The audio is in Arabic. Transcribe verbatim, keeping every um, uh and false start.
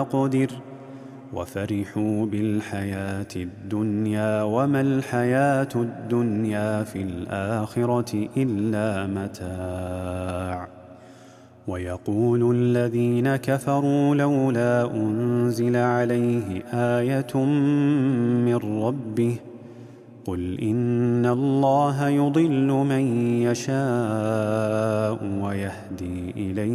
يقدر وفرحوا بالحياة الدنيا وما الحياة الدنيا في الآخرة إلا متاع. ويقول الذين كفروا لولا أنزل عليه آية من ربه قل إن الله يضل من يشاء ويهدي إليه